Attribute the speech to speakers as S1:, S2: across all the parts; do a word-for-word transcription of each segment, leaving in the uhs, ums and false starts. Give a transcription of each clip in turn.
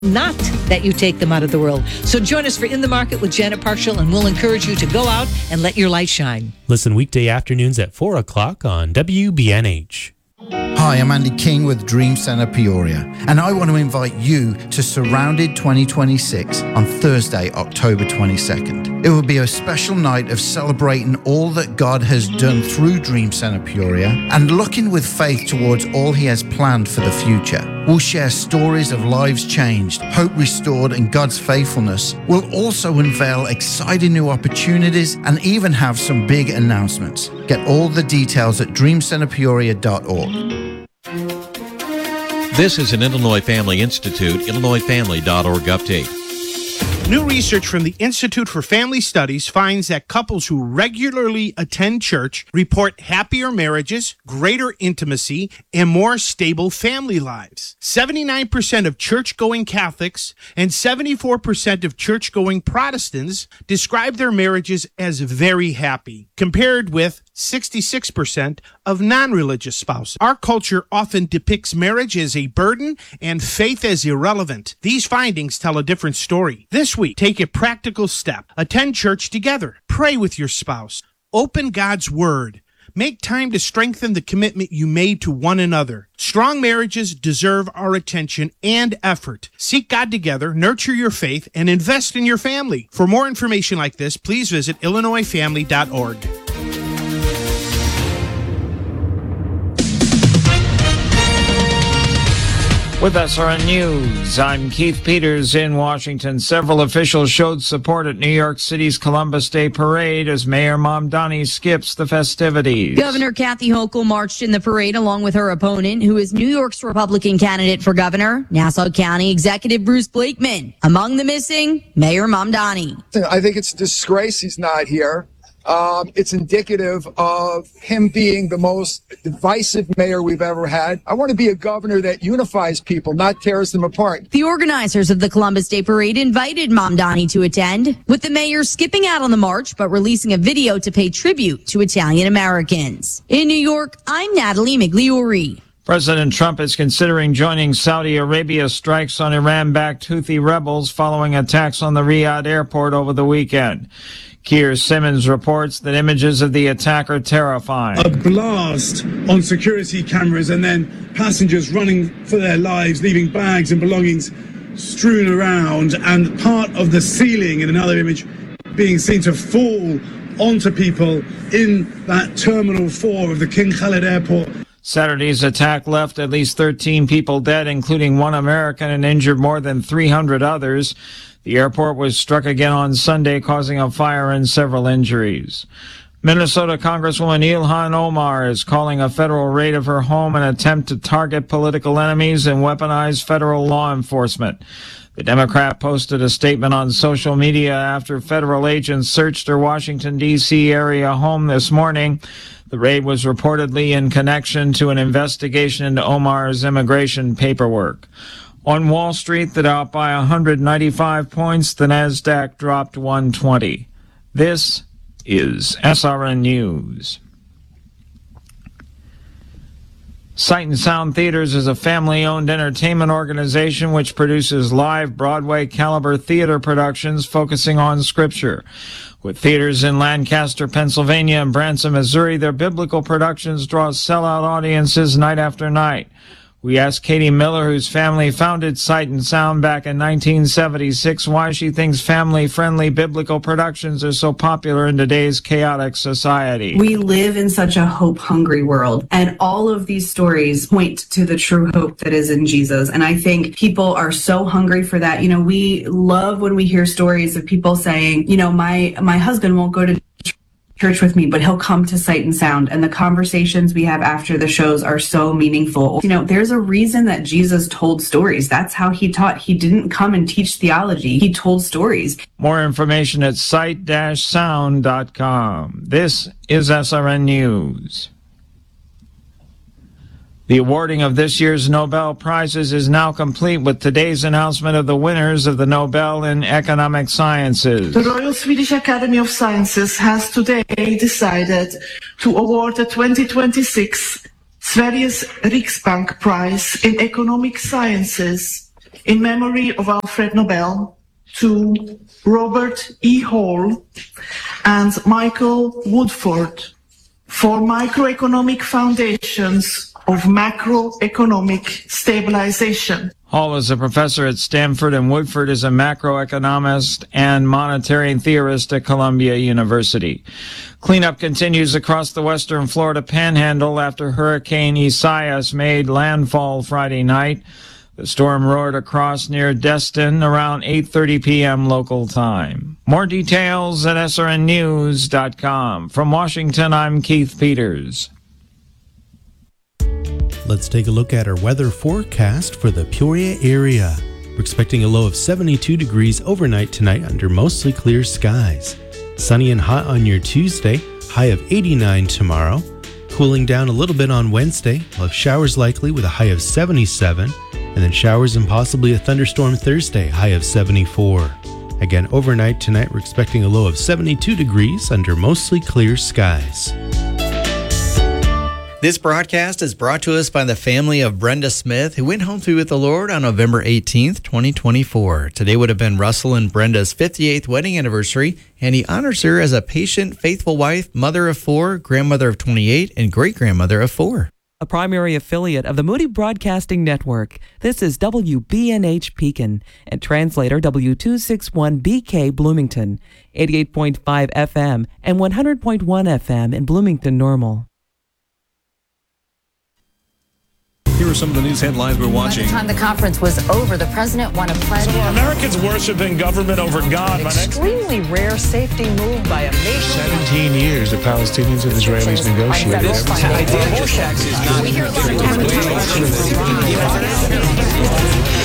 S1: not that you take them out of the world. So join us for In the Market with Janet Parkshall, and we'll encourage you to go out and let your light shine.
S2: Listen weekday afternoons at four o'clock on W B N H.
S3: Hi, I'm Andy King with Dream Center Peoria, and I want to invite you to Surrounded twenty twenty-six on Thursday, October twenty-second. It will be a special night of celebrating all that God has done through Dream Center Peoria and looking with faith towards all He has planned for the future. We'll share stories of lives changed, hope restored, and God's faithfulness. We'll also unveil exciting new opportunities and even have some big announcements. Get all the details at dream center peoria dot org.
S4: This is an Illinois Family Institute, illinois family dot org update.
S5: New research from the Institute for Family Studies finds that couples who regularly attend church report happier marriages, greater intimacy, and more stable family lives. seventy-nine percent of church-going Catholics and seventy-four percent of church-going Protestants describe their marriages as very happy, compared with sixty-six percent of non-religious spouses. Our culture often depicts marriage as a burden and faith as irrelevant. These findings tell a different story. This week, take a practical step. Attend church together. Pray with your spouse. Open God's Word. Make time to strengthen the commitment you made to one another. Strong marriages deserve our attention and effort. Seek God together, nurture your faith, and invest in your family. For more information like this, please visit illinois family dot org.
S6: With S R N News, I'm Keith Peters in Washington. Several officials showed support at New York City's Columbus Day Parade as Mayor Mamdani skips the festivities.
S7: Governor Kathy Hochul marched in the parade along with her opponent, who is New York's Republican candidate for governor, Nassau County Executive Bruce Blakeman. Among the missing, Mayor Mamdani.
S8: I think it's a disgrace he's not here. Um, it's indicative of him being the most divisive mayor we've ever had. I want to be a governor that unifies people, not tears them apart.
S7: The organizers of the Columbus Day Parade invited Mamdani to attend, with the mayor skipping out on the march but releasing a video to pay tribute to Italian Americans. In New York, I'm Natalie Migliori.
S6: President Trump is considering joining Saudi Arabia's strikes on Iran-backed Houthi rebels following attacks on the Riyadh airport over the weekend. Keir Simmons reports that images of the attack are terrifying.
S9: A blast on security cameras and then passengers running for their lives, leaving bags and belongings strewn around, and part of the ceiling in another image being seen to fall onto people in that Terminal four of the King Khalid Airport.
S6: Saturday's attack left at least thirteen people dead, including one American, and injured more than three hundred others. The airport was struck again on Sunday, causing a fire and several injuries. Minnesota Congresswoman Ilhan Omar is calling a federal raid of her home an attempt to target political enemies and weaponize federal law enforcement. The Democrat posted a statement on social media after federal agents searched her Washington, D C area home this morning. The raid was reportedly in connection to an investigation into Omar's immigration paperwork. On Wall Street, the Dow up by one hundred ninety-five points. The Nasdaq dropped one twenty. This is S R N News. Sight and Sound Theaters is a family-owned entertainment organization which produces live Broadway-caliber theater productions focusing on Scripture. With theaters in Lancaster, Pennsylvania, and Branson, Missouri, their biblical productions draw sellout audiences night after night. We asked Katie Miller, whose family founded Sight and Sound back in nineteen seventy-six, why she thinks family-friendly biblical productions are so popular in today's chaotic society.
S10: We live in such a hope-hungry world, and all of these stories point to the true hope that is in Jesus. And I think people are so hungry for that. You know, we love when we hear stories of people saying, you know, my my husband won't go to church with me, but he'll come to Sight and Sound, and the conversations we have after the shows are so meaningful. You know, there's a reason that Jesus told stories. That's how he taught. He didn't come and teach theology. He told stories.
S6: More information at sight dash sound dot com. This is S R N News. The awarding of this year's Nobel Prizes is now complete with today's announcement of the winners of the Nobel in Economic Sciences.
S11: The Royal Swedish Academy of Sciences has today decided to award the twenty twenty-six Sveriges Riksbank Prize in Economic Sciences in memory of Alfred Nobel, to Robert E. Hall and Michael Woodford for microeconomic foundations of macroeconomic stabilization.
S6: Hall is a professor at Stanford, and Woodford is a macroeconomist and monetary theorist at Columbia University. Cleanup continues across the western Florida panhandle after Hurricane Isaias made landfall Friday night. The storm roared across near Destin around eight thirty p.m. local time. More details at S R N news dot com. From Washington, I'm Keith Peters.
S2: Let's take a look at our weather forecast for the Peoria area. We're expecting a low of seventy-two degrees overnight tonight under mostly clear skies. Sunny and hot on your Tuesday, high of eighty-nine tomorrow. Cooling down a little bit on Wednesday, we'll have showers likely with a high of seventy-seven. And then showers and possibly a thunderstorm Thursday, high of seventy-four. Again, overnight tonight, we're expecting a low of seventy-two degrees under mostly clear skies.
S12: This broadcast is brought to us by the family of Brenda Smith, who went home to be with the Lord on November eighteenth, twenty twenty-four. Today would have been Russell and Brenda's fifty-eighth wedding anniversary, and he honors her as a patient, faithful wife, mother of four, grandmother of twenty-eight, and great-grandmother of four.
S13: A primary affiliate of the Moody Broadcasting Network. This is W B N H Pekin and translator W two sixty-one B K Bloomington, eighty-eight point five F M and one hundred point one F M in Bloomington Normal.
S14: Here are some of the news headlines we're watching.
S15: By the time the conference was over, the president won a pledge.
S16: So are Americans worshiping government over God?
S15: Extremely rare safety move by a nation.
S16: seventeen years the Palestinians and Israelis negotiated.
S15: We hear a lot of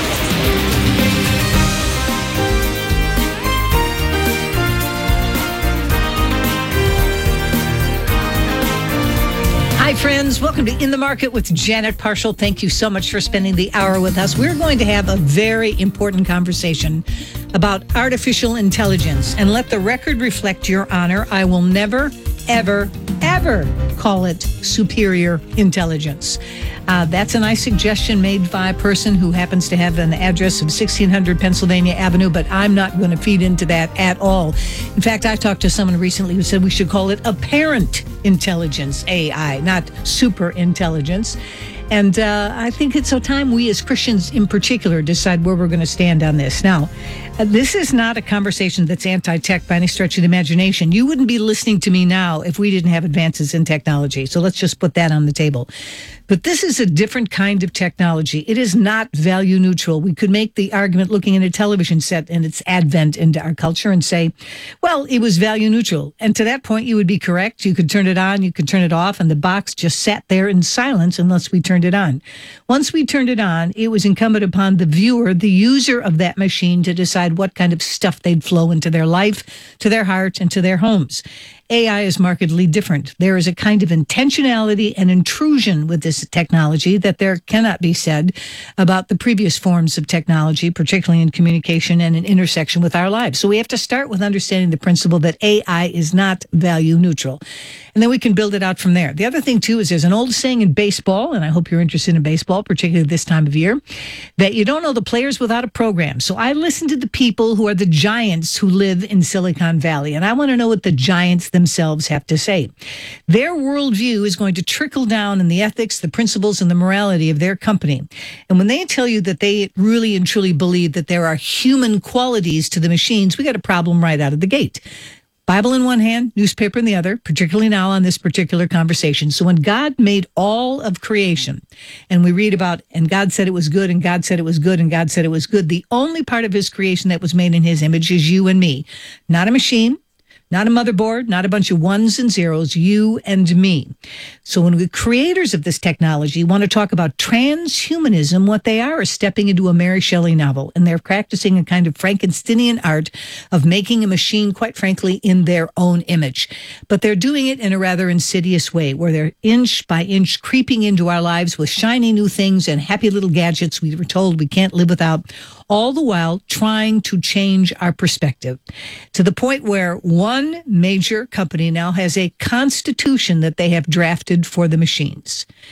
S1: Hi, friends. Welcome to In the Market with Janet Parshall. Thank you so much for spending the hour with us. We're going to have a very important conversation about artificial intelligence. And let the record reflect, Your Honor, I will never, ever, ever call it superior intelligence. Uh, that's a nice suggestion made by a person who happens to have an address of sixteen hundred Pennsylvania Avenue, but I'm not going to feed into that at all. In fact, I talked to someone recently who said we should call it apparent intelligence, A I, not super intelligence. And uh, I think it's so time we as Christians in particular decide where we're going to stand on this. Now, uh, this is not a conversation that's anti-tech by any stretch of the imagination. You wouldn't be listening to me now if we didn't have advances in technology. So let's just put that on the table. But this is a different kind of technology. It is not value neutral. We could make the argument looking at a television set and its advent into our culture and say, well, it was value neutral. And to that point, you would be correct. You could turn it on, you could turn it off, and the box just sat there in silence unless we turned it on. Once we turned it on, it was incumbent upon the viewer, the user of that machine, to decide what kind of stuff they'd flow into their life, to their heart, and to their homes. A I is markedly different. There is a kind of intentionality and intrusion with this technology that there cannot be said about the previous forms of technology, particularly in communication and in intersection with our lives. So we have to start with understanding the principle that A I is not value neutral. And then we can build it out from there. The other thing, too, is there's an old saying in baseball, and I hope you're interested in baseball, particularly this time of year, that you don't know the players without a program. So I listen to the people who are the giants who live in Silicon Valley, and I want to know what the giants themselves have to say. Their worldview is going to trickle down in the ethics, the principles, and the morality of their company. And when they tell you that they really and truly believe that there are human qualities to the machines, we got a problem right out of the gate. Bible in one hand, newspaper in the other, particularly now on this particular conversation. So when God made all of creation, and we read about, and God said it was good, and God said it was good, and God said it was good, the only part of his creation that was made in his image is you and me. Not a machine, not a motherboard, not a bunch of ones and zeros, you and me. So when the creators of this technology want to talk about transhumanism, what they are is stepping into a Mary Shelley novel, and they're practicing a kind of Frankensteinian art of making a machine, quite frankly, in their own image. But they're doing it in a rather insidious way, where they're inch by inch creeping into our lives with shiny new things and happy little gadgets we were told we can't live without, all the while trying to change our perspective to the point where one major company now has a constitution that they have drafted for the machines.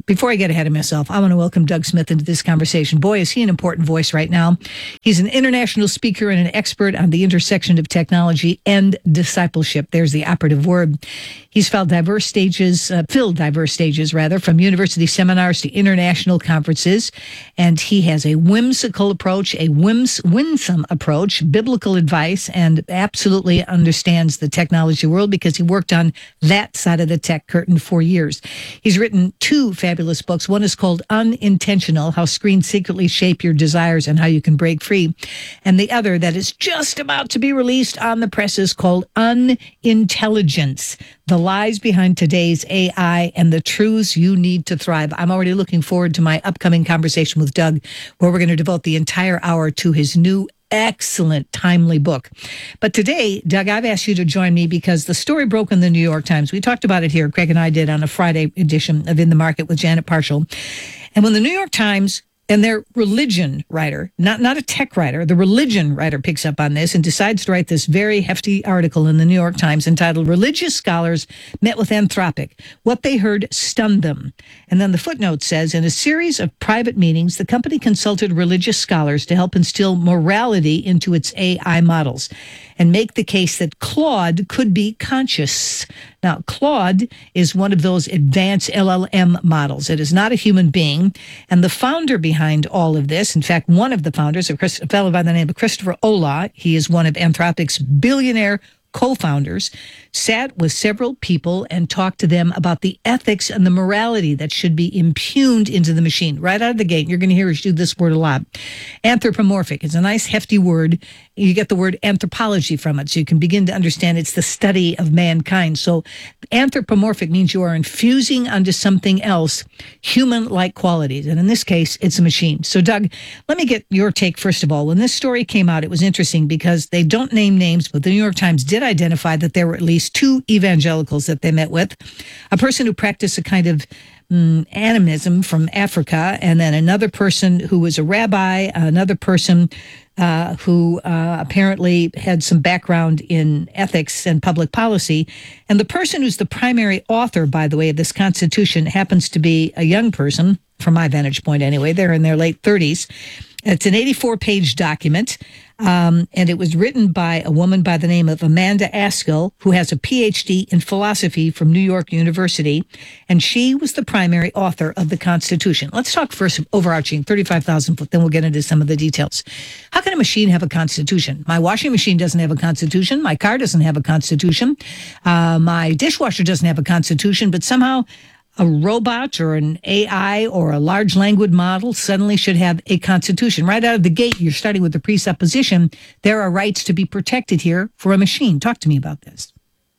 S1: Before I get ahead of myself, I want to welcome Doug Smith into this conversation. Boy, is he an important voice right now. He's an international speaker and an expert on the intersection of technology and discipleship. There's the operative word. He's filled diverse stages, uh, filled diverse stages, rather, from university seminars to international conferences. And he has a whimsical approach, a whims, winsome approach, biblical advice, and absolutely understands the technology world because he worked on that side of the tech curtain for years. He's written two fabulous books. One is called Unintentional, How Screens Secretly Shape Your Desires and How You Can Break Free. And the other that is just about to be released on the press is called Unintelligence, The Lies Behind Today's A I and the Truths You Need to Thrive. I'm already looking forward to my upcoming conversation with Doug, where we're going to devote the entire hour to his new excellent, timely book. But today, Doug, I've asked you to join me because the story broke in the New York Times. We talked about it here, Craig and I did, on a Friday edition of In the Market with Janet Parshall. And when the New York Times and their religion writer, not, not a tech writer, the religion writer picks up on this and decides to write this very hefty article in the New York Times entitled, Religious Scholars Met with Anthropic. What they heard stunned them. And then the footnote says, in a series of private meetings, the company consulted religious scholars to help instill morality into its A I models and make the case that Claude could be conscious. Now, Claude is one of those advanced L L M models. It is not a human being. And the founder behind all of this, in fact, one of the founders, a fellow by the name of Christopher Olah, he is one of Anthropic's billionaire co-founders, sat with several people and talked to them about the ethics and the morality that should be impugned into the machine. Right out of the gate, you're going to hear us use this word a lot. Anthropomorphic is a nice hefty word. You get the word anthropology from it, so you can begin to understand it's the study of mankind. So anthropomorphic means you are infusing onto something else human-like qualities. And in this case, it's a machine. So Doug, let me get your take first of all. When this story came out, it was interesting because they don't name names, but the New York Times did identify that there were at least two evangelicals that they met with, a person who practiced a kind of um, animism from Africa, and then another person who was a rabbi, another person uh, who uh, apparently had some background in ethics and public policy. And the person who's the primary author, by the way, of this Constitution happens to be a young person, from my vantage point anyway. They're in their late thirties. It's an eighty-four page document, um, and it was written by a woman by the name of Amanda Askell, who has a P H D in philosophy from New York University, and she was the primary author of the Constitution. Let's talk first overarching, thirty-five thousand foot, then we'll get into some of the details. How can a machine have a Constitution? My washing machine doesn't have a Constitution. My car doesn't have a Constitution. Uh, my dishwasher doesn't have a Constitution, but somehow a robot or an A I or a large language model suddenly should have a constitution. Right out of the gate, you're starting with the presupposition there are rights to be protected here for a machine. Talk to me about this.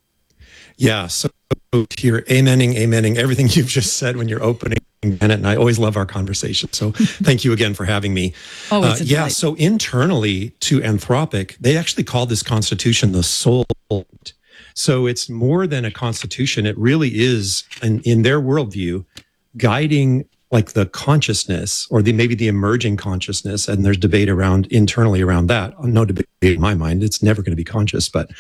S17: Yeah, so you're amening, amening everything you've just said when you're opening, Janet, and I always love our conversation. So thank you again for having me.
S1: Oh, it's
S17: uh,
S1: a
S17: yeah,
S1: delight.
S17: so internally to Anthropic, they actually call this constitution the soul. So it's more than a constitution. It really is, in, in their worldview, guiding like the consciousness or the maybe the emerging consciousness. And there's debate around internally around that. No debate in my mind. It's never going to be conscious. But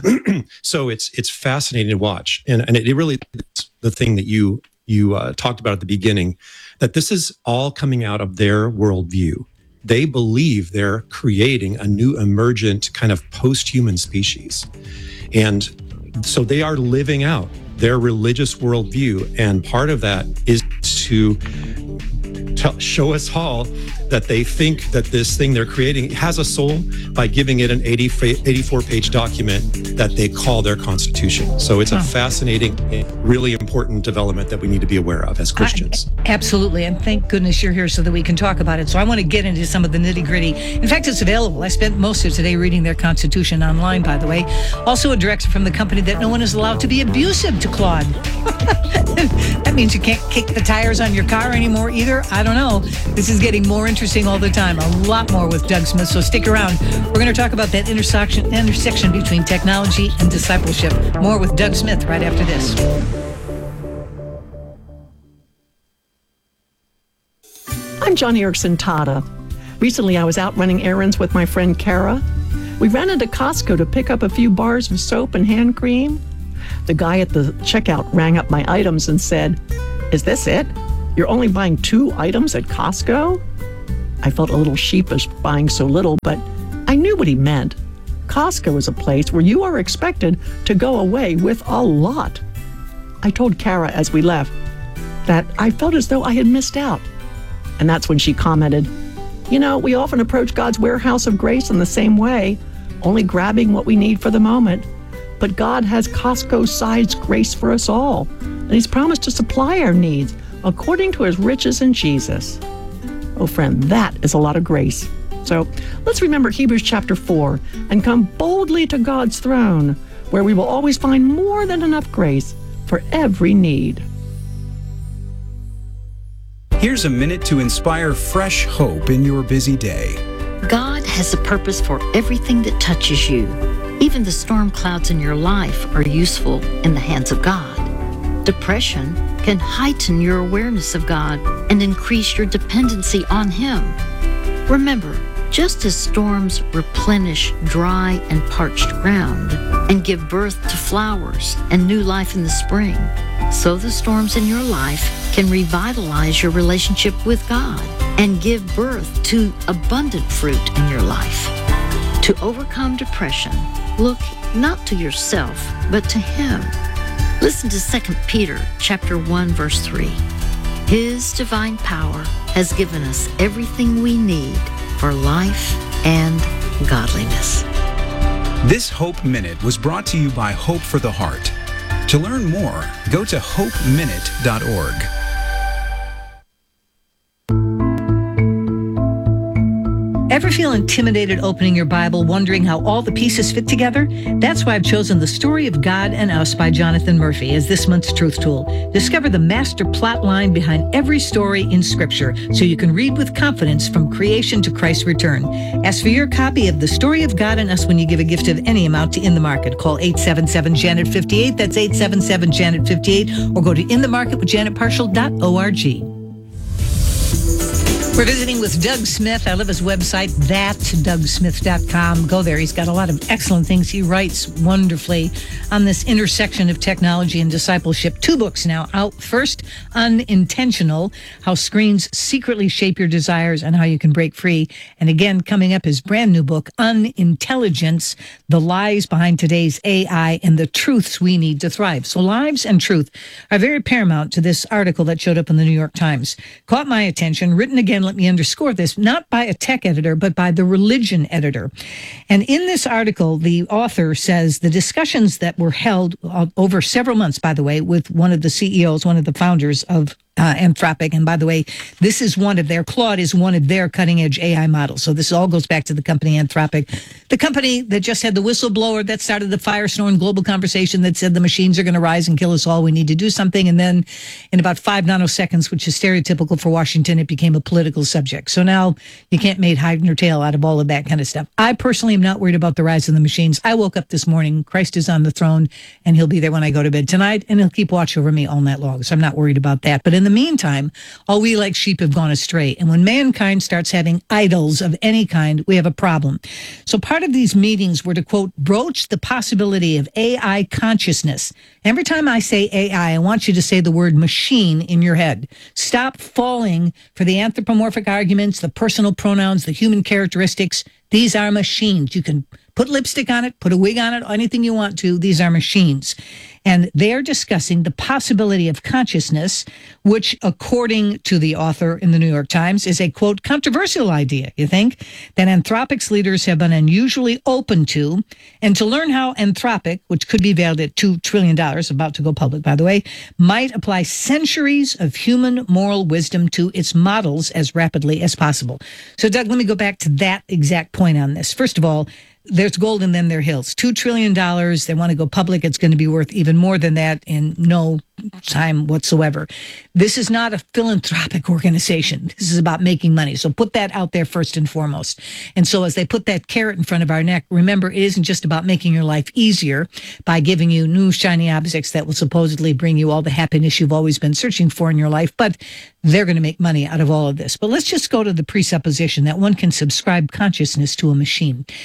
S17: so it's it's fascinating to watch. And, and it really is the thing that you you uh, talked about at the beginning, that this is all coming out of their worldview. They believe they're creating a new emergent kind of post-human species. And so they are living out their religious worldview. And part of that is to tell, show us all that they think that this thing they're creating has a soul by giving it an eighty, eighty-four page document that they call their constitution. So it's a fascinating, really important development that we need to be aware of as Christians.
S1: I, absolutely. And thank goodness you're here so that we can talk about it. So I want to get into some of the nitty gritty. In fact, it's available. I spent most of today reading their constitution online, by the way. Also a directive from the company that no one is allowed to be abusive to Claude. That means you can't kick the tires on your car anymore either. I don't know. This is getting more interesting all the time. A lot more with Doug Smith. So stick around. We're going to talk about that intersection, intersection between technology and discipleship. More with Doug Smith right after this.
S18: I'm Johnny Erickson Tata. Recently, I was out running errands with my friend Kara. We ran into Costco to pick up a few bars of soap and hand cream. The guy at the checkout rang up my items and said, "Is this it?" You're only buying two items at Costco? I felt a little sheepish buying so little, but I knew what he meant. Costco is a place where you are expected to go away with a lot. I told Kara as we left that I felt as though I had missed out. And that's when she commented, you know, we often approach God's warehouse of grace in the same way, only grabbing what we need for the moment. But God has Costco-sized grace for us all, and He's promised to supply our needs according to His riches in Jesus. Oh, friend, that is a lot of grace. So let's remember Hebrews chapter four and come boldly to God's throne, where we will always find more than enough grace for every need.
S19: Here's a minute to inspire fresh hope in your busy day.
S20: God has a purpose for everything that touches you. Even the storm clouds in your life are useful in the hands of God. Depression can heighten your awareness of God and increase your dependency on Him. Remember, just as storms replenish dry and parched ground and give birth to flowers and new life in the spring, so the storms in your life can revitalize your relationship with God and give birth to abundant fruit in your life. To overcome depression, look not to yourself, but to Him. Listen to Second Peter chapter one, verse three. His divine power has given us everything we need for life and godliness.
S19: This Hope Minute was brought to you by Hope for the Heart. To learn more, go to hope minute dot org.
S1: Ever feel intimidated opening your Bible, wondering how all the pieces fit together? That's why I've chosen The Story of God and Us by Jonathan Murphy as this month's Truth Tool. Discover the master plot line behind every story in Scripture so you can read with confidence from creation to Christ's return. Ask for your copy of The Story of God and Us when you give a gift of any amount to In the Market. Call eight seven seven, Janet fifty-eight. That's eight seven seven, Janet fifty-eight. Or go to in the market with janet partial dot org. We're visiting with Doug Smith. I love his website, that doug smith dot com. Go there. He's got a lot of excellent things. He writes wonderfully on this intersection of technology and discipleship. Two books now out. First, Unintentional, How Screens Secretly Shape Your Desires and How You Can Break Free. And again, coming up, his brand new book, Unintelligence, The Lies Behind Today's A I and the Truths We Need to Thrive. So lives and truth are very paramount to this article that showed up in the New York Times. Caught my attention, written again, let me underscore this, not by a tech editor, but by the religion editor. And in this article, the author says the discussions that were held uh, over several months, by the way, with one of the C E Os, one of the founders of Uh, Anthropic. And by the way, this is one of their, Claude is one of their cutting edge A I models. So this all goes back to the company Anthropic, the company that just had the whistleblower that started the firestorm and global conversation that said the machines are going to rise and kill us all. We need to do something. And then in about five nanoseconds, which is stereotypical for Washington, it became a political subject. So now you can't make hide nor tail out of all of that kind of stuff. I personally am not worried about the rise of the machines. I woke up this morning, Christ is on the throne, and He'll be there when I go to bed tonight, and He'll keep watch over me all night long. So I'm not worried about that. But in the meantime, all we like sheep have gone astray. And when mankind starts having idols of any kind, we have a problem. So part of these meetings were to, quote, broach the possibility of A I consciousness. Every time I say A I, I want you to say the word machine in your head. Stop falling for the anthropomorphic arguments, the personal pronouns, the human characteristics. These are machines. You can put lipstick on it, put a wig on it, anything you want to. These are machines. And they're discussing the possibility of consciousness, which, according to the author in the New York Times, is a, quote, controversial idea, you think, that Anthropic's leaders have been unusually open to. And to learn how Anthropic, which could be valued at two trillion dollars, about to go public, by the way, might apply centuries of human moral wisdom to its models as rapidly as possible. So, Doug, let me go back to that exact point on this. First of all, there's gold in them, their hills. Two trillion dollars. They want to go public. It's going to be worth even more than that in no time whatsoever. This is not a philanthropic organization. This is about making money. So put that out there first and foremost. And so as they put that carrot in front of our neck, remember, it isn't just about making your life easier by giving you new shiny objects that will supposedly bring you all the happiness you've always been searching for in your life, but they're going to make money out of all of this. But let's just go to the presupposition that one can subscribe consciousness to a machine.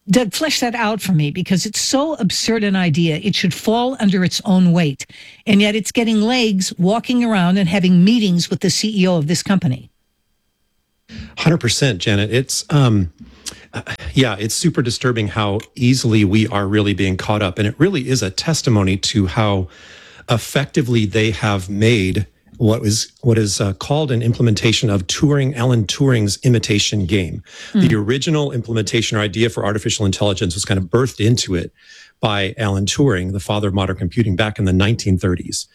S1: Doug, flesh that out for me, because it's so absurd an idea. It should fall under its own weight. And yet it's getting legs walking around and having meetings with the C E O of this company.
S17: one hundred percent, Janet. It's, um, uh, yeah, it's super disturbing how easily we are really being caught up. And it really is a testimony to how effectively they have made what is what is uh, called an implementation of Turing, Alan Turing's imitation game. Mm. The original implementation or idea for artificial intelligence was kind of birthed into it by Alan Turing, the father of modern computing, back in the nineteen thirties.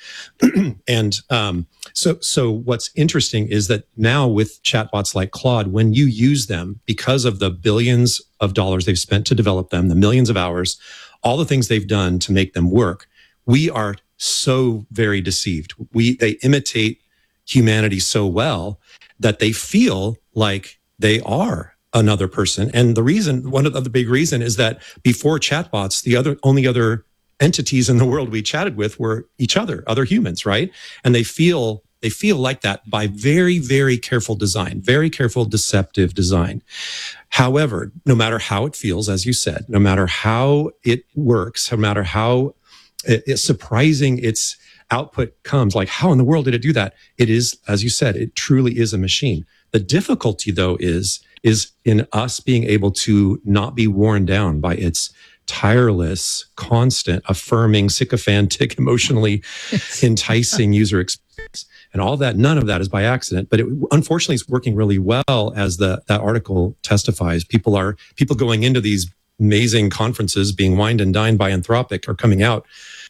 S17: and um, so, so what's interesting is that now with chatbots like Claude, when you use them, because of the billions of dollars they've spent to develop them, the millions of hours, all the things they've done to make them work, we are so very deceived. We they imitate humanity so well that they feel like they are another person. And the reason, one of the big reason, is that before chatbots, the other only other entities in the world we chatted with were each other, other humans, right? And they feel they feel like that by very, very careful design, very careful deceptive design. However, no matter how it feels, as you said, no matter how it works, no matter how it's surprising its output comes, like how in the world did it do that? It is, as you said, it truly is a machine. The difficulty, though, is is in us being able to not be worn down by its tireless, constant, affirming, sycophantic, emotionally enticing user experience. And all that, none of that is by accident, but it unfortunately is working really well, as the that article testifies. People are people going into these amazing conferences, being wined and dined by Anthropic, are coming out.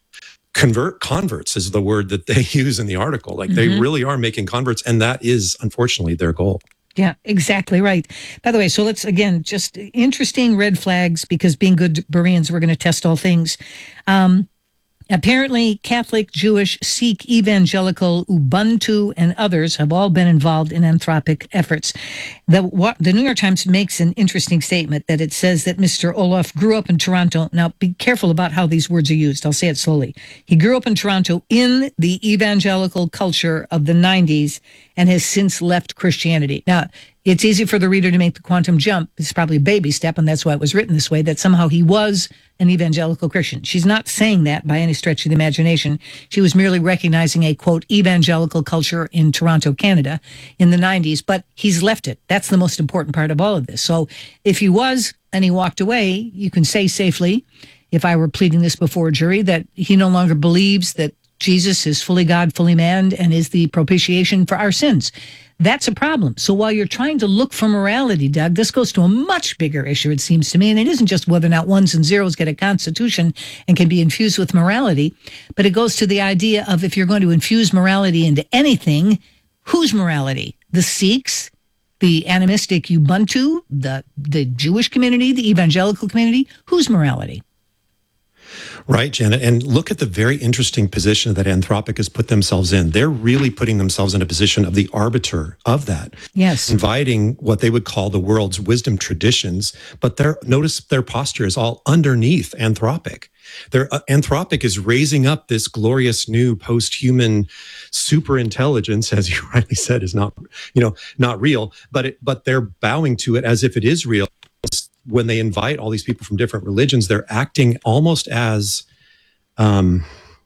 S17: Convert converts is the word that they use in the article. Like, mm-hmm. they really are making converts, and that is unfortunately their goal.
S1: Yeah, exactly right. By the way, so let's, again, just interesting red flags, because being good Bereans, we're going to test all things. Um, Apparently, Catholic, Jewish, Sikh, Evangelical, Ubuntu, and others have all been involved in Anthropic efforts. The, the New York Times makes an interesting statement that it says that Mister Olof grew up in Toronto. Now, be careful about how these words are used. I'll say it slowly. He grew up in Toronto in the evangelical culture of the nineties and has since left Christianity. Now, it's easy for the reader to make the quantum jump. It's probably a baby step, and that's why it was written this way, that somehow he was an evangelical Christian. She's not saying that by any stretch of the imagination. She was merely recognizing a, quote, evangelical culture in Toronto, Canada in the nineties, but he's left it. That's the most important part of all of this. So if he was and he walked away, you can say safely, if I were pleading this before a jury, that he no longer believes that Jesus is fully God, fully man, and is the propitiation for our sins. That's a problem. So while you're trying to look for morality, Doug, this goes to a much bigger issue, it seems to me. And it isn't just whether or not ones and zeros get a constitution and can be infused with morality, but it goes to the idea of, if you're going to infuse morality into anything, whose morality? The Sikhs, the animistic Ubuntu, the, the Jewish community, the evangelical community? Whose morality?
S17: Right, Janet. And look at the very interesting position that Anthropic has put themselves in. They're really putting themselves in a position of the arbiter of that.
S1: Yes.
S17: Inviting what they would call the world's wisdom traditions, but their notice their posture is all underneath Anthropic. Their uh, Anthropic is raising up this glorious new post-human super intelligence, as you rightly said, is not, you know, not real, but it, but they're bowing to it as if it is real. When they invite all these people from different religions, they're acting almost as um,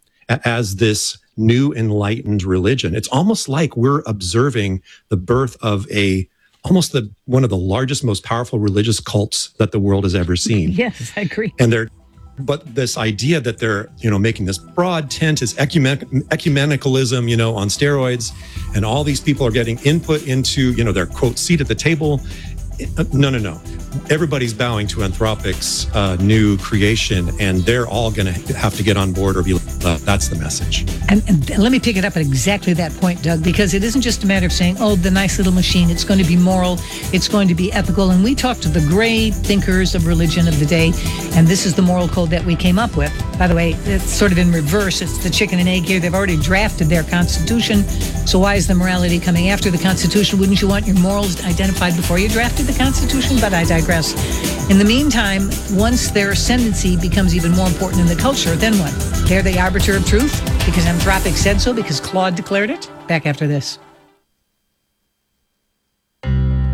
S17: as this new enlightened religion. It's almost like we're observing the birth of a almost the one of the largest, most powerful religious cults that the world has ever seen.
S1: Yes, I agree.
S17: And they're but this idea that they're, you know, making this broad tent is ecumen- ecumenicalism, you know, on steroids, and all these people are getting input into, you know, their quote seat at the table. No, no, no. Everybody's bowing to Anthropic's uh, new creation, and they're all going to have to get on board or be uh, that's the message.
S1: And, and let me pick it up at exactly that point, Doug, because it isn't just a matter of saying, oh, the nice little machine, it's going to be moral, it's going to be ethical. And we talked to the great thinkers of religion of the day, and this is the moral code that we came up with. By the way, it's sort of in reverse. It's the chicken and egg here. They've already drafted their Constitution. So why is the morality coming after the Constitution? Wouldn't you want your morals identified before you drafted the Constitution? But I digress. In the meantime, once their ascendancy becomes even more important in the culture, then what? They're the arbiter of truth because Anthropic said so, because Claude declared it? Back after this.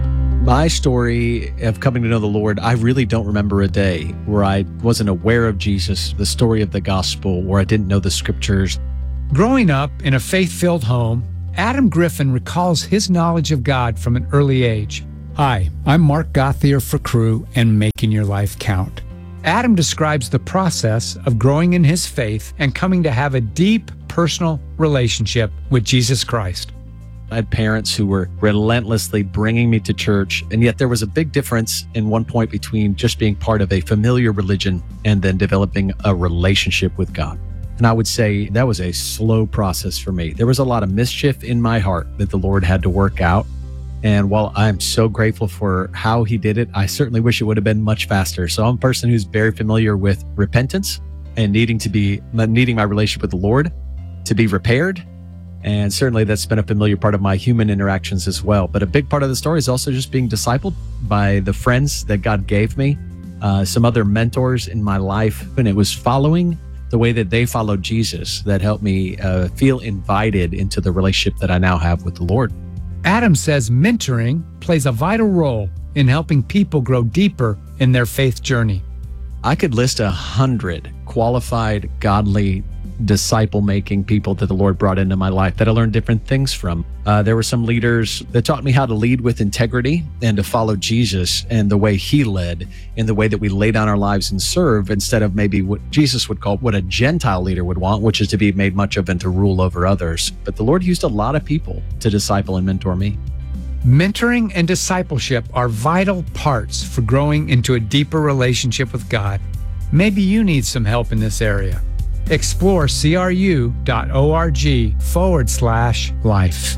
S14: My story of coming to know the Lord, I really don't remember a day where I wasn't aware of Jesus, the story of the gospel, where I didn't know the scriptures.
S21: Growing up in a faith-filled home, Adam Griffin recalls his knowledge of God from an early age. Hi, I'm Mark Gauthier for Crew and Making Your Life Count. Adam describes the process of growing in his faith and coming to have a deep personal relationship with Jesus Christ.
S14: I had parents who were relentlessly bringing me to church, and yet there was a big difference in one point between just being part of a familiar religion and then developing a relationship with God. And I would say that was a slow process for me. There was a lot of mischief in my heart that the Lord had to work out. And while I'm so grateful for how he did it, I certainly wish it would have been much faster. So I'm a person who's very familiar with repentance and needing to be, needing my relationship with the Lord to be repaired. And certainly that's been a familiar part of my human interactions as well. But a big part of the story is also just being discipled by the friends that God gave me, uh, some other mentors in my life. And it was following the way that they followed Jesus that helped me uh, feel invited into the relationship that I now have with the Lord.
S21: Adam says mentoring plays a vital role in helping people grow deeper in their faith journey.
S14: I could list a hundred qualified, godly, disciple-making people that the Lord brought into my life that I learned different things from. Uh, there were some leaders that taught me how to lead with integrity and to follow Jesus and the way he led, in the way that we lay down our lives and serve, instead of maybe what Jesus would call what a Gentile leader would want, which is to be made much of and to rule over others. But the Lord used a lot of people to disciple and mentor me.
S21: Mentoring and discipleship are vital parts for growing into a deeper relationship with God. Maybe you need some help in this area. Explore cru.org forward slash life.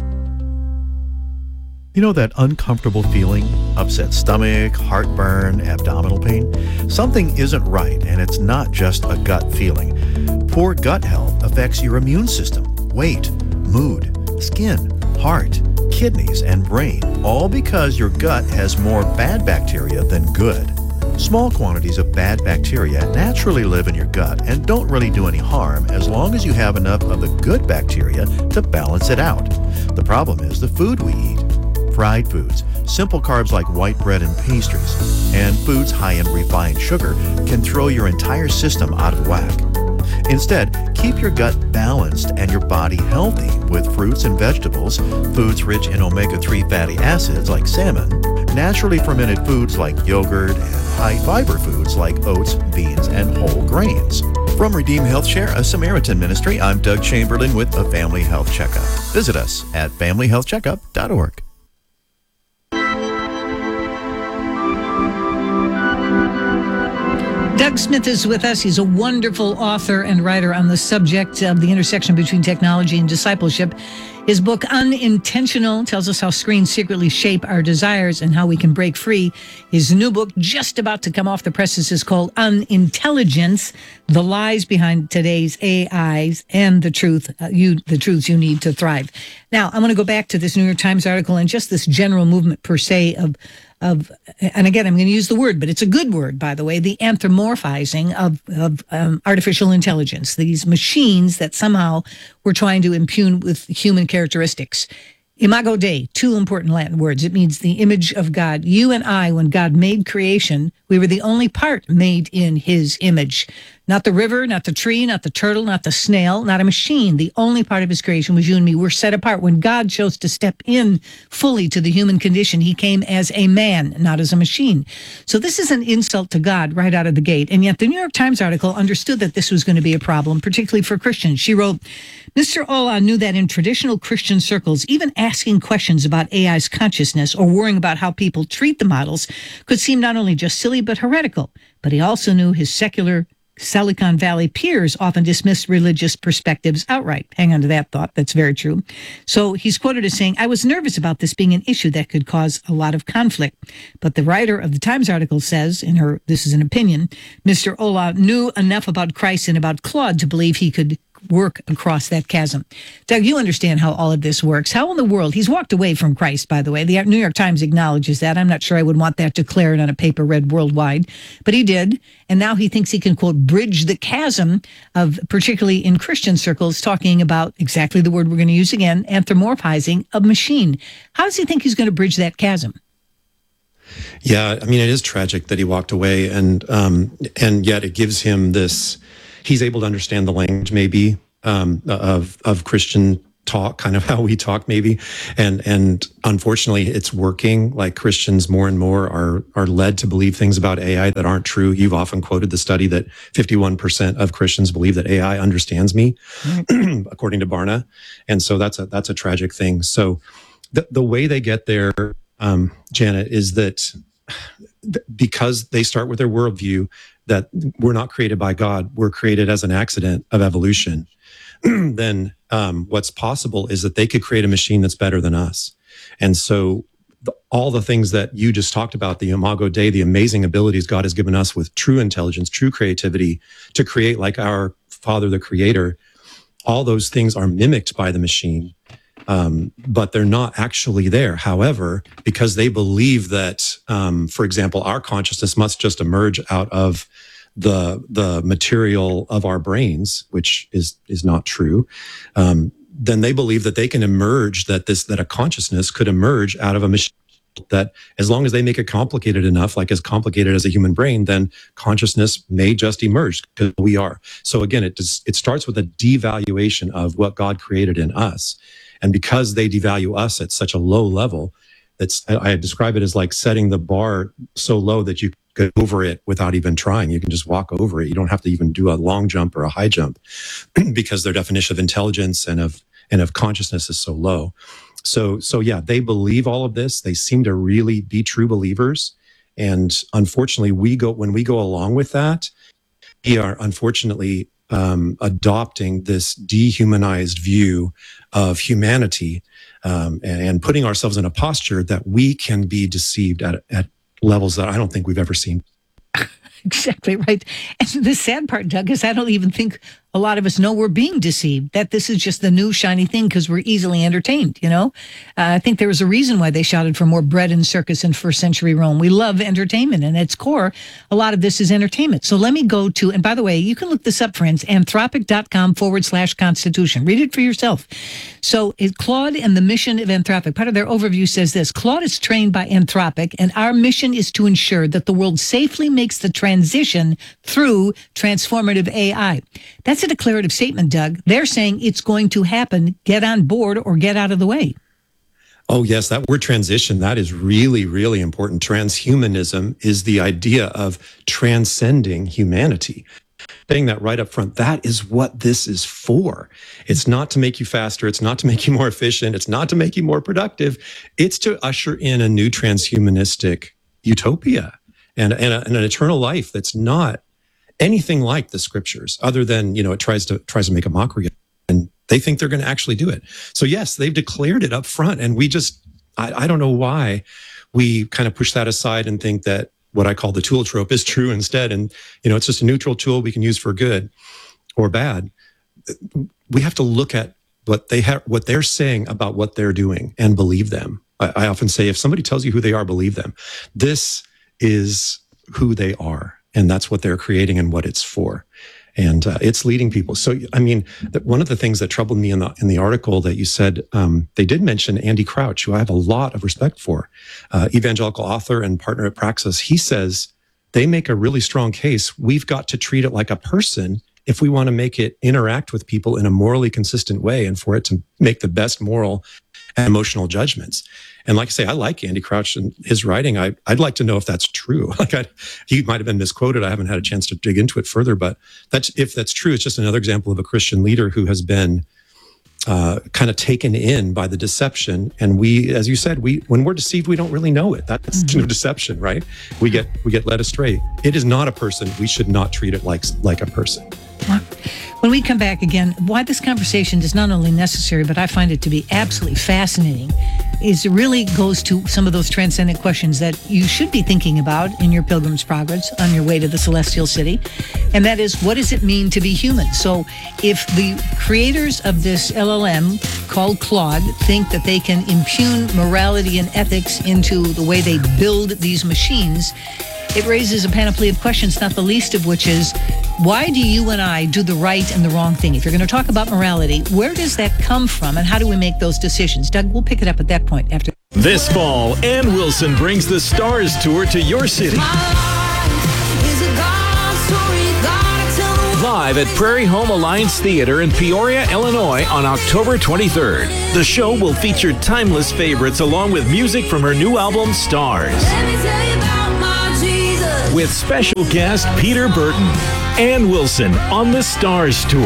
S22: You know that uncomfortable feeling? Upset stomach, heartburn, abdominal pain? Something isn't right, and it's not just a gut feeling. Poor gut health affects your immune system, weight, mood, skin, heart, kidneys, and brain, all because your gut has more bad bacteria than good. Small quantities of bad bacteria naturally live in your gut and don't really do any harm as long as you have enough of the good bacteria to balance it out. The problem is the food we eat. Fried foods, simple carbs like white bread and pastries, and foods high in refined sugar can throw your entire system out of whack. Instead, keep your gut balanced and your body healthy with fruits and vegetables, foods rich in omega three fatty acids like salmon, naturally fermented foods like yogurt, and high-fiber foods like oats, beans, and whole grains. From Redeem Health Share, a Samaritan ministry, I'm Doug Chamberlain with a Family Health Checkup. Visit us at family health checkup dot org.
S1: Doug Smith is with us. He's a wonderful author and writer on the subject of the intersection between technology and discipleship. His book, Unintentional, tells us how screens secretly shape our desires and how we can break free. His new book, just about to come off the presses, is called Unintelligence: The Lies Behind Today's A Is and the Truth, uh, you, the Truths You Need to Thrive. Now, I'm going to go back to this New York Times article and just this general movement per se of Of, and again, I'm going to use the word, but it's a good word, by the way, the anthropomorphizing of, of um, artificial intelligence, these machines that somehow we're trying to impugn with human characteristics. Imago Dei, two important Latin words. It means the image of God. You and I, when God made creation, we were the only part made in his image. Not the river, not the tree, not the turtle, not the snail, not a machine. The only part of his creation was you and me. We're set apart. When God chose to step in fully to the human condition, he came as a man, not as a machine. So this is an insult to God right out of the gate. And yet the New York Times article understood that this was going to be a problem, particularly for Christians. She wrote, Mister Olah knew that in traditional Christian circles, even asking questions about A I's consciousness or worrying about how people treat the models could seem not only just silly, but heretical. But he also knew his secular Silicon Valley peers often dismissed religious perspectives outright. Hang on to that thought. That's very true. So he's quoted as saying, I was nervous about this being an issue that could cause a lot of conflict. But the writer of the Times article says, in her, this is an opinion, Mister Olah knew enough about Christ and about Claude to believe he could work across that chasm. Doug, you understand how all of this works. How in the world, he's walked away from Christ, by the way. The New York Times acknowledges that. I'm not sure I would want that declared on a paper read worldwide, but he did. And now he thinks he can, quote, bridge the chasm of, particularly in Christian circles, talking about exactly the word we're going to use again, anthropomorphizing a machine. How does he think he's going to bridge that chasm?
S17: Yeah, I mean, it is tragic that he walked away, and um, and yet it gives him this. He's able to understand the language, maybe um, of of Christian talk, kind of how we talk, maybe, and and unfortunately, it's working. Like Christians, more and more are are led to believe things about A I that aren't true. You've often quoted the study that fifty-one percent of Christians believe that A I understands me, right. according to Barna, and so that's a that's a tragic thing. So the the way they get there, um, Janet, is that because they start with their worldview that we're not created by God, we're created as an accident of evolution, then um, what's possible is that they could create a machine that's better than us. And so the, all the things that you just talked about, the Imago Dei, the amazing abilities God has given us with true intelligence, true creativity to create like our Father, the Creator, all those things are mimicked by the machine. Um, but they're not actually there. However, because they believe that, um, for example, our consciousness must just emerge out of the the material of our brains, which is is not true. Um, then they believe that they can emerge, that this that a consciousness could emerge out of a machine. That as long as they make it complicated enough, like as complicated as a human brain, then consciousness may just emerge because we are. So again, it just, it starts with a devaluation of what God created in us. And because they devalue us at such a low level, that's I describe it as like setting the bar so low that you go over it without even trying. You can just walk over it. You don't have to even do a long jump or a high jump because their definition of intelligence and of and of consciousness is so low. So so yeah, they believe all of this. They seem to really be true believers. And unfortunately, we go when we go along with that, we are unfortunately Um, adopting this dehumanized view of humanity um, and, and putting ourselves in a posture that we can be deceived at, at levels that I don't think we've ever seen.
S1: Exactly right. And the sad part, Doug, is I don't even think a lot of us know we're being deceived, that this is just the new shiny thing because we're easily entertained, you know? Uh, I think there was a reason why they shouted for more bread and circus in first century Rome. We love entertainment, and at its core, a lot of this is entertainment. So let me go to, and by the way, you can look this up, friends, anthropic.com forward slash constitution. Read it for yourself. So it, Claude and the mission of Anthropic, part of their overview says this: Claude is trained by Anthropic, and our mission is to ensure that the world safely makes the transition through transformative A I. That's a declarative statement, Doug. They're saying it's going to happen. Get on board or get out of the way.
S17: Oh, yes, that word transition, that is really, really important. Transhumanism is the idea of transcending humanity. Saying that right up front, that is what this is for. It's not to make you faster. It's not to make you more efficient. It's not to make you more productive. It's to usher in a new transhumanistic utopia and, and, a, and an eternal life that's not anything like the scriptures, other than, you know, it tries to tries to make a mockery, and they think they're going to actually do it. So yes, they've declared it up front, and we just, I, I don't know why we kind of push that aside and think that what I call the tool trope is true instead. And, you know, it's just a neutral tool we can use for good or bad. We have to look at what they have, what they're saying about what they're doing, and believe them. I, I often say, if somebody tells you who they are, believe them. This is who they are. And that's what they're creating and what it's for. And uh, it's leading people. So, I mean, the, one of the things that troubled me in the in the article that you said, um, they did mention Andy Crouch, who I have a lot of respect for, uh, evangelical author and partner at Praxis. He says they make a really strong case. We've got to treat it like a person if we want to make it interact with people in a morally consistent way, and for it to make the best moral and emotional judgments. And like I say, I like Andy Crouch and his writing. I, I'd like to know if that's true. Like I, he might have been misquoted. I haven't had a chance to dig into it further, but that's, if that's true, it's just another example of a Christian leader who has been uh, kind of taken in by the deception. And we, as you said, we when we're deceived, we don't really know it. That's mm-hmm. no deception, right? We get we get led astray. It is not a person. We should not treat it like like a person.
S1: When we come back again, why this conversation is not only necessary, but I find it to be absolutely fascinating, is it really goes to some of those transcendent questions that you should be thinking about in your Pilgrim's Progress on your way to the Celestial City. And that is, what does it mean to be human? So if the creators of this L L M called Claude think that they can impugn morality and ethics into the way they build these machines, it raises a panoply of questions, not the least of which is, why do you and I do the right and the wrong thing? If you're going to talk about morality, where does that come from, and how do we make those decisions? Doug, we'll pick it up at that point after
S3: This fall, Ann Wilson brings the Stars Tour to your city. Live at Prairie Home Alliance Theater in Peoria, Illinois on October twenty-third. The show will feature timeless favorites along with music from her new album, Stars. With special guest Peter Burton. Ann Wilson on the Stars Tour.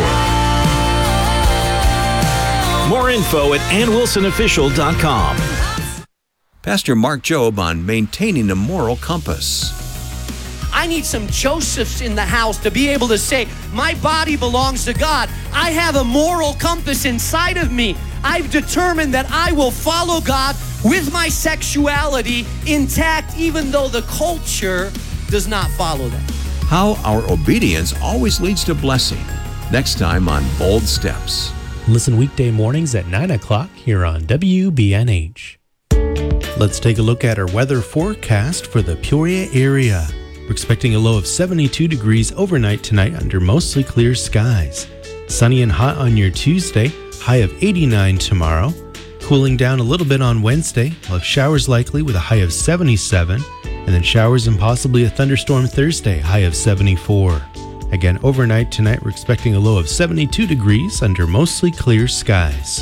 S3: More info at ann wilson official dot com.
S4: Pastor Mark Jobe on maintaining a moral compass.
S23: I need some Josephs in the house to be able to say, my body belongs to God. I have a moral compass inside of me. I've determined that I will follow God with my sexuality intact, even though the culture does not follow that.
S4: How our obedience always leads to blessing. Next time on Bold Steps.
S2: Listen weekday mornings at nine o'clock here on W B N H. Let's take a look at our weather forecast for the Peoria area. We're expecting a low of seventy-two degrees overnight tonight under mostly clear skies. Sunny and hot on your Tuesday, high of eighty-nine tomorrow. Cooling down a little bit on Wednesday, we'll have showers likely with a high of seventy-seven, and then showers and possibly a thunderstorm Thursday, high of seventy-four. Again, overnight tonight, we're expecting a low of seventy-two degrees under mostly clear skies.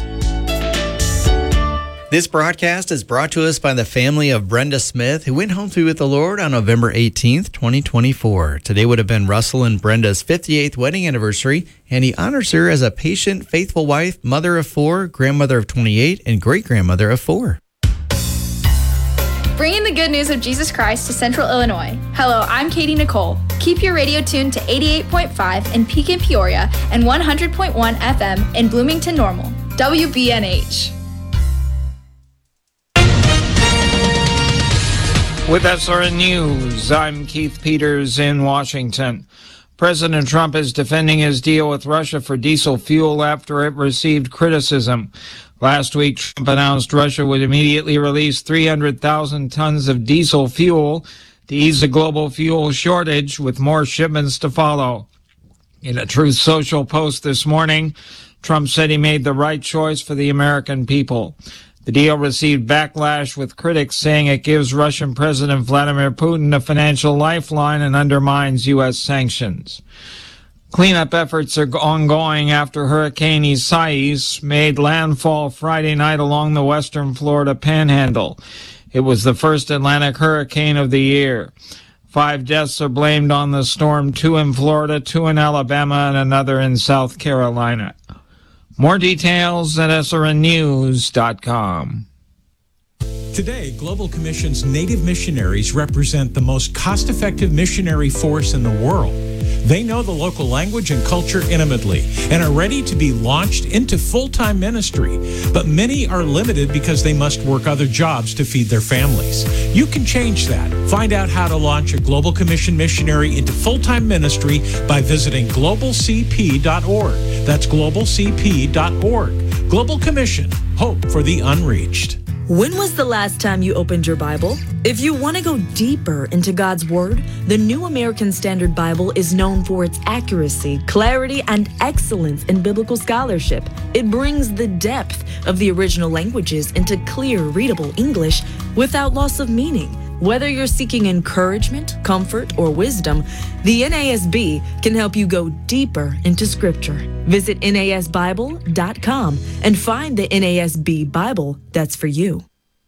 S12: This broadcast is brought to us by the family of Brenda Smith, who went home to be with the Lord on November eighteenth, twenty twenty-four. Today would have been Russell and Brenda's fifty-eighth wedding anniversary, and he honors her as a patient, faithful wife, mother of four, grandmother of twenty-eight, and great-grandmother of four.
S24: Bringing the good news of Jesus Christ to Central Illinois. Hello, I'm Katie Nicole. Keep your radio tuned to eighty-eight point five in Pekin, Peoria, and one hundred point one F M in Bloomington Normal. W B N H.
S6: With S R N News, I'm Keith Peters in Washington. President Trump is defending his deal with Russia for diesel fuel after it received criticism. Last week, Trump announced Russia would immediately release three hundred thousand tons of diesel fuel to ease the global fuel shortage, with more shipments to follow. In a Truth Social post this morning, Trump said he made the right choice for the American people. The deal received backlash, with critics saying it gives Russian President Vladimir Putin a financial lifeline and undermines U S sanctions. Cleanup efforts are ongoing after Hurricane Isaias made landfall Friday night along the western Florida panhandle. It was the first Atlantic hurricane of the year. Five deaths are blamed on the storm, two in Florida, two in Alabama, and another in South Carolina. More details at S R N news dot com.
S25: Today, Global Commission's Native missionaries represent the most cost-effective missionary force in the world. They know the local language and culture intimately and are ready to be launched into full-time ministry. But many are limited because they must work other jobs to feed their families. You can change that. Find out how to launch a Global Commission missionary into full-time ministry by visiting global c p dot org. That's global c p dot org. Global Commission, hope for the unreached.
S26: When was the last time you opened your Bible? If you want to go deeper into God's Word, the New American Standard Bible is known for its accuracy, clarity, and excellence in biblical scholarship. It brings the depth of the original languages into clear, readable English without loss of meaning. Whether you're seeking encouragement, comfort, or wisdom, the N A S B can help you go deeper into Scripture. Visit N A S Bible dot com and find the N A S B Bible that's for you.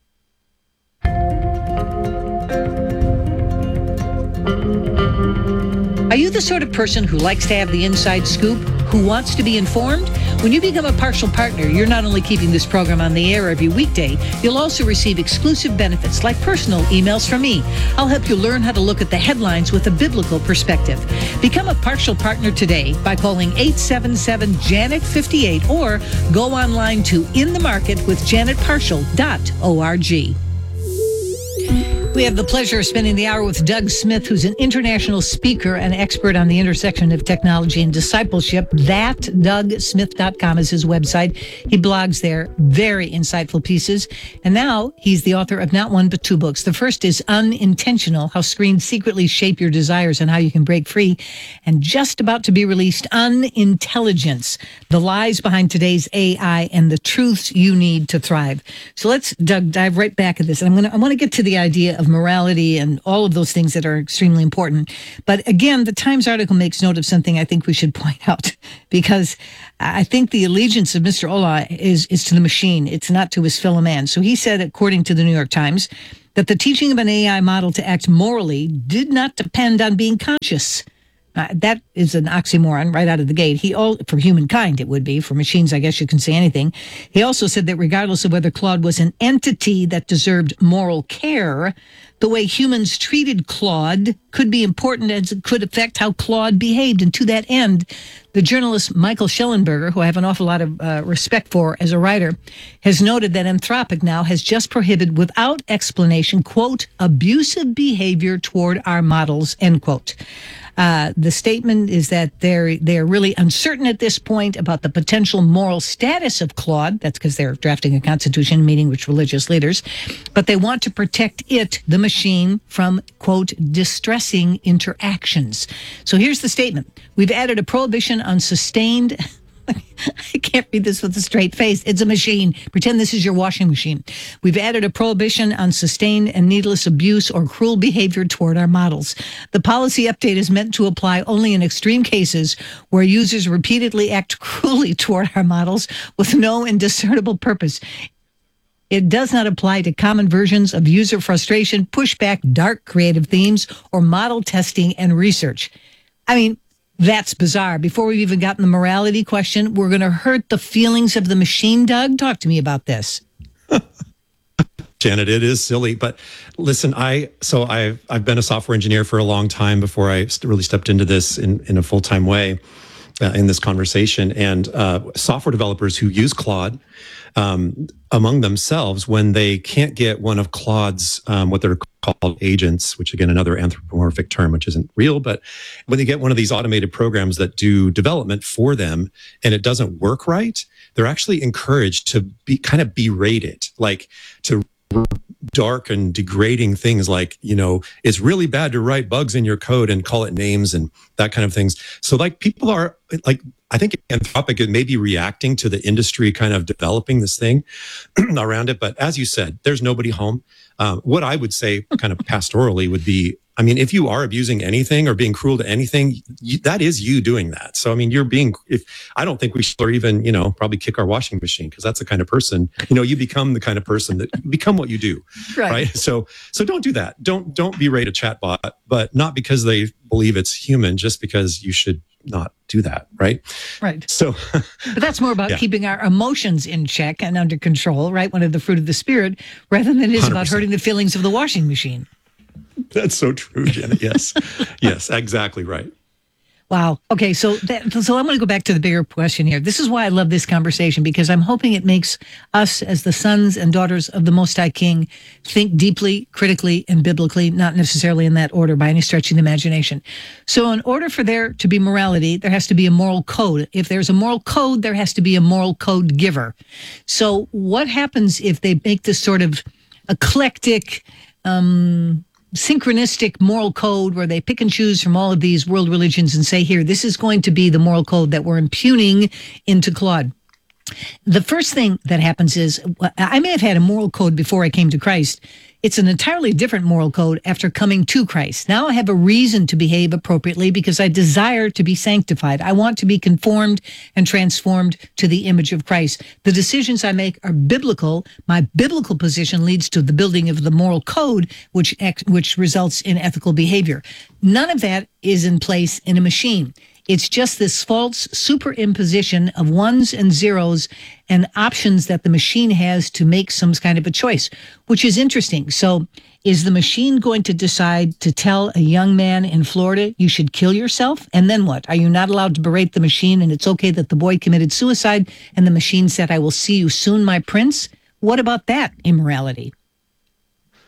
S1: Are you the sort of person who likes to have the inside scoop, who wants to be informed? When you become a partial partner, you're not only keeping this program on the air every weekday, you'll also receive exclusive benefits like personal emails from me. I'll help you learn how to look at the headlines with a biblical perspective. Become a partial partner today by calling eight seven seven Janet fifty-eight or go online to in the market with janet partial dot org. We have the pleasure of spending the hour with Doug Smith, who's an international speaker and expert on the intersection of technology and discipleship. that doug smith dot com is his website. He blogs there, very insightful pieces. And now he's the author of not one, but two books. The first is Unintentional, How Screens Secretly Shape Your Desires and How You Can Break Free. And just about to be released, Unintelligence, The Lies Behind Today's A I and the Truths You Need to Thrive. So let's, Doug, dive right back at this. And I'm going to, I want to get to the idea of morality and all of those things that are extremely important. But again, the Times article makes note of something I think we should point out, because I think the allegiance of Mister Olah is, is to the machine. It's not to his fellow man. So he said, according to the New York Times, that the teaching of an A I model to act morally did not depend on being conscious. Uh, that is an oxymoron right out of the gate. He all, for humankind, it would be. For machines, I guess you can say anything. He also said that regardless of whether Claude was an entity that deserved moral care, the way humans treated Claude could be important as it could affect how Claude behaved. And to that end, the journalist Michael Schellenberger, who I have an awful lot of uh, respect for as a writer, has noted that Anthropic now has just prohibited without explanation, quote, abusive behavior toward our models, end quote. Uh, the statement is that they're they're really uncertain at this point about the potential moral status of Claude. That's because they're drafting a constitution, meeting with religious leaders. But they want to protect it, the machine, from, quote, distressing interactions. So here's the statement. We've added a prohibition on sustained... I can't read this with a straight face. It's a machine. Pretend this is your washing machine. We've added a prohibition on sustained and needless abuse or cruel behavior toward our models. The policy update is meant to apply only in extreme cases where users repeatedly act cruelly toward our models with no indiscernible purpose. It does not apply to common versions of user frustration, pushback, dark creative themes, or model testing and research. I mean, that's bizarre. Before we've even gotten the morality question, we're going to hurt the feelings of the machine, Doug? Talk to me about this.
S17: Janet, it is silly, but listen, I so I've I've been a software engineer for a long time before I really stepped into this in, in a full-time way uh, in this conversation. And uh, software developers who use Claude um, among themselves, when they can't get one of Claude's um, what they're called agents, which again, another anthropomorphic term, which isn't real, but when they get one of these automated programs that do development for them and it doesn't work right, they're actually encouraged to be kind of berate it, like to dark and degrading things like, you know, it's really bad to write bugs in your code and call it names and that kind of things. So like people are like, I think Anthropic may be reacting to the industry kind of developing this thing around it. But as you said, there's nobody home. Um, what I would say kind of pastorally would be, I mean, if you are abusing anything or being cruel to anything, you, that is you doing that. So, I mean, you're being, if I don't think we should or even, you know, probably kick our washing machine, because that's the kind of person, you know, you become the kind of person that you become what you do. Right. right. So, so don't do that. Don't, don't berate a chatbot, but not because they believe it's human, just because you should not do that. Right.
S1: Right.
S17: So,
S1: but that's more about
S17: yeah.
S1: keeping our emotions in check and under control, right? One of the fruit of the spirit, rather than it is one hundred percent about hurting the feelings of the washing machine.
S17: That's so true, Janet. Yes. Yes, exactly right.
S1: Wow. Okay, so that, so I'm going to go back to the bigger question here. This is why I love this conversation, because I'm hoping it makes us as the sons and daughters of the Most High King think deeply, critically, and biblically, not necessarily in that order by any stretch of the imagination. So in order for there to be morality, there has to be a moral code. If there's a moral code, there has to be a moral code giver. So what happens if they make this sort of eclectic, um, synchronistic moral code where they pick and choose from all of these world religions and say, here, this is going to be the moral code that we're impugning into Claude? The first thing that happens is, I may have had a moral code before I came to Christ. It's an entirely different moral code after coming to Christ. Now I have a reason to behave appropriately because I desire to be sanctified. I want to be conformed and transformed to the image of Christ. The decisions I make are biblical. My biblical position leads to the building of the moral code, which which results in ethical behavior. None of that is in place in a machine. It's just this false superimposition of ones and zeros and options that the machine has to make some kind of a choice, which is interesting. So is the machine going to decide to tell a young man in Florida, you should kill yourself? And then what? Are you not allowed to berate the machine and it's okay that the boy committed suicide and the machine said, I will see you soon, my prince? What about that immorality?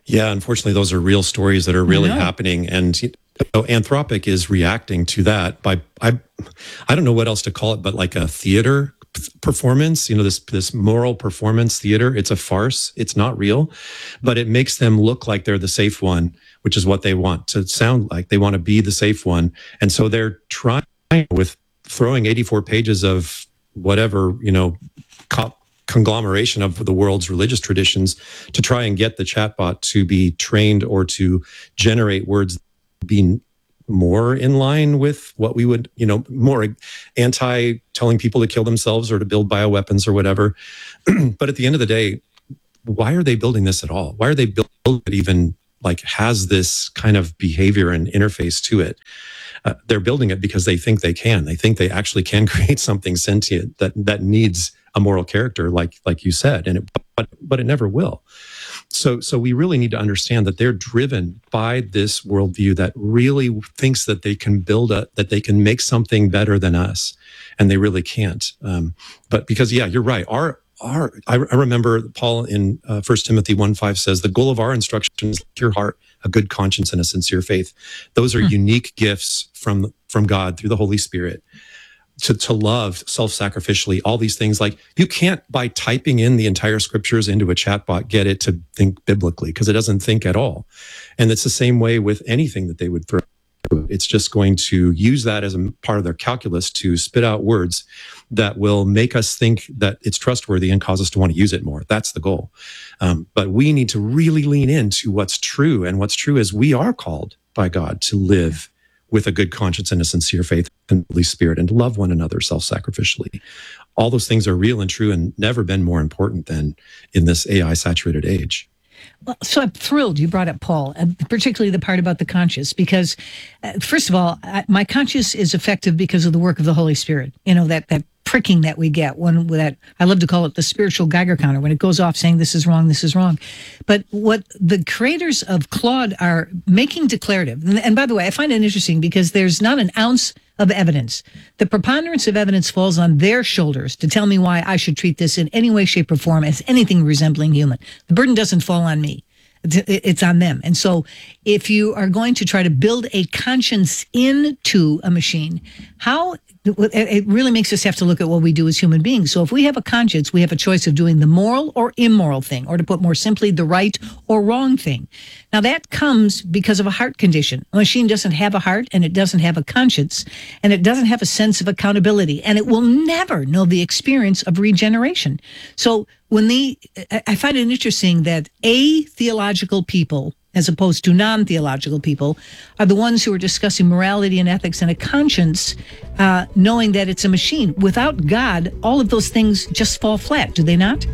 S17: Yeah, unfortunately, those are real stories that are really
S1: I know.
S17: happening, and you know, Anthropic is reacting to that by I, I don't know what else to call it, but like a theater performance. You know, this this moral performance theater. It's a farce. It's not real, but it makes them look like they're the safe one, which is what they want to sound like. They want to be the safe one, and so they're trying with throwing eighty-four pages of whatever you know. Cop, conglomeration of the world's religious traditions to try and get the chatbot to be trained or to generate words being more in line with what we would, you know, more anti telling people to kill themselves or to build bioweapons or whatever. But at the end of the day, why are they building this at all? Why are they building it even like has this kind of behavior and interface to it? Uh, they're building it because they think they can. They think they actually can create something sentient that that needs a moral character, like like you said, and it, but but it never will. So so we really need to understand that they're driven by this worldview that really thinks that they can build a that they can make something better than us, and they really can't. Um, but because yeah, you're right. Our our I, I remember Paul in uh, First Timothy one five says the goal of our instruction is your heart, a good conscience, and a sincere faith. Those are hmm. unique gifts from from God through the Holy Spirit. To, to love self-sacrificially, all these things. Like you can't, by typing in the entire scriptures into a chatbot, get it to think biblically because it doesn't think at all. And it's the same way with anything that they would throw. It's just going to use that as a part of their calculus to spit out words that will make us think that it's trustworthy and cause us to want to use it more. That's the goal. Um, but we need to really lean into what's true. And what's true is we are called by God to live with a good conscience and a sincere faith in the Holy Spirit and to love one another self-sacrificially. All those things are real and true and never been more important than in this A I-saturated age.
S1: Well, so I'm thrilled you brought up Paul, and particularly the part about the conscience, because uh, first of all, I, my conscience is effective because of the work of the Holy Spirit. You know, that that pricking that we get when that I love to call it the spiritual Geiger counter when it goes off saying this is wrong, this is wrong. But what the creators of Claude are making declarative, and, and by the way, I find it interesting because there's not an ounce of evidence. The preponderance of evidence falls on their shoulders to tell me why I should treat this in any way, shape, or form as anything resembling human. The burden doesn't fall on me. It's on them. And so if you are going to try to build a conscience into a machine, how it really makes us have to look at what we do as human beings. So if we have a conscience, we have a choice of doing the moral or immoral thing, or to put more simply, the right or wrong thing. Now that comes because of a heart condition. A machine doesn't have a heart, and it doesn't have a conscience, and it doesn't have a sense of accountability, and it will never know the experience of regeneration. So when the, I find it interesting that atheological people, as opposed to non-theological people, are the ones who are discussing morality and ethics and a conscience, uh, knowing that it's a machine. Without God, all of those things just fall flat, do they not?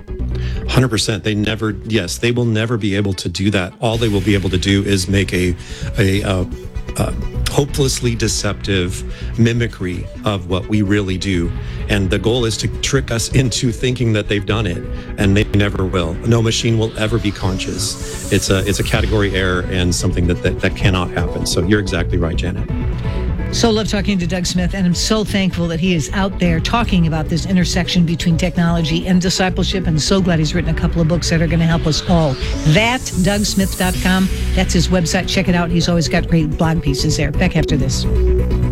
S17: one hundred percent. They never, yes, they will never be able to do that. All they will be able to do is make a, a, uh, uh, hopelessly deceptive mimicry of what we really do. And the goal is to trick us into thinking that they've done it, and they never will. No machine will ever be conscious. It's a it's a category error and something that, that, that cannot happen. So you're exactly right, Janet.
S1: So love talking to Doug Smith, and I'm so thankful that he is out there talking about this intersection between technology and discipleship, and so glad he's written a couple of books that are going to help us all. that doug smith dot com, that's his website. Check it out. He's always got great blog pieces there. Back after this.